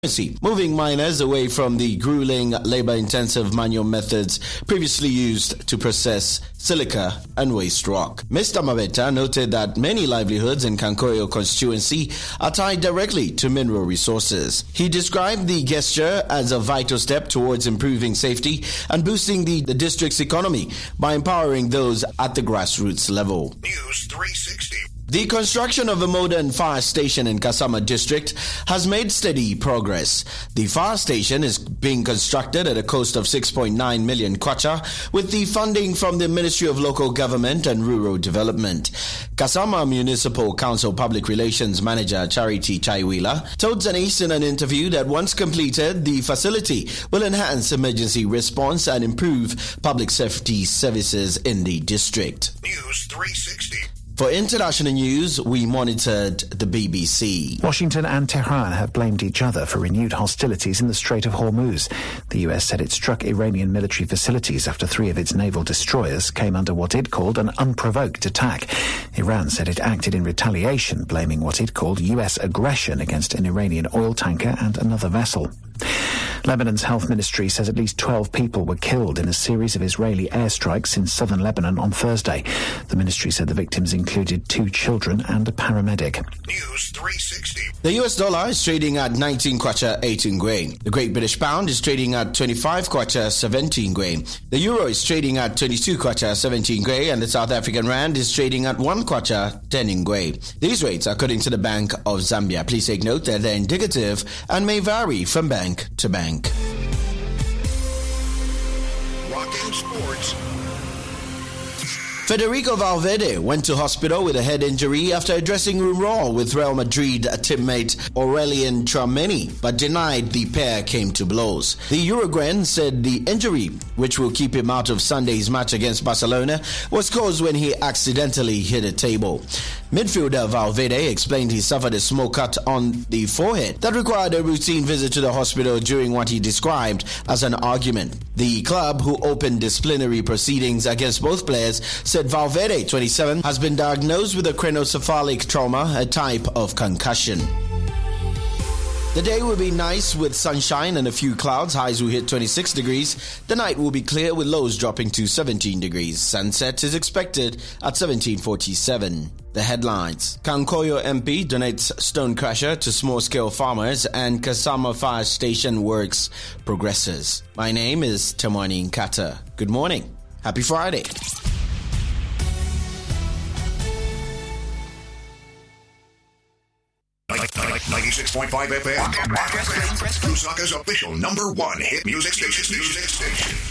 moving miners away from the grueling, labor-intensive manual methods previously used to process silica and waste rock. Mr. Mabeta noted that many livelihoods in Kankoyo constituency are tied directly to mineral resources. He described the gesture as a vital step towards improving safety and boosting the district's economy by empowering those at the grassroots level. News 360. The construction of a modern fire station in Kasama district has made steady progress. The fire station is being constructed at a cost of 6.9 million kwacha with the funding from the Ministry of Local Government and Rural Development. Kasama Municipal Council Public Relations Manager Charity Chaiwila told Zanis in an interview that once completed, the facility will enhance emergency response and improve public safety services in the district. News 360. For international news, we monitored the BBC. Washington and Tehran have blamed each other for renewed hostilities in the Strait of Hormuz. The US said it struck Iranian military facilities after 3 of its naval destroyers came under what it called an unprovoked attack. Iran said it acted in retaliation, blaming what it called US aggression against an Iranian oil tanker and another vessel. Lebanon's health ministry says at least 12 people were killed in a series of Israeli airstrikes in southern Lebanon on Thursday. The ministry said the victims included 2 children and a paramedic. News 360. The US dollar is trading at 19 kwacha 18 grain. The Great British Pound is trading at 25 kwacha 17 grain. The Euro is trading at 22 kwacha 17 grain, and the South African Rand is trading at 1 kwacha 10 grain. These rates are according to the Bank of Zambia. Please take note that they're indicative and may vary from bank to bank. Rocking sports. Federico Valverde went to hospital with a head injury after a dressing room brawl with Real Madrid teammate Aurelien Tchouameni, but denied the pair came to blows. The Uruguayan said the injury, which will keep him out of Sunday's match against Barcelona, was caused when he accidentally hit a table. Midfielder Valverde explained he suffered a small cut on the forehead that required a routine visit to the hospital during what he described as an argument. The club, who opened disciplinary proceedings against both players, said Valverde, 27, has been diagnosed with a craniocephalic trauma, a type of concussion. The day will be nice with sunshine and a few clouds. Highs will hit 26 degrees. The night will be clear with lows dropping to 17 degrees. Sunset is expected at 17:47. The headlines. Kankoyo MP donates stone crusher to small-scale farmers and Kasama Fire Station works progresses. My name is Temwani Nkata. Good morning. Happy Friday. 96.5 FM. Lusaka's official #1 hit music station.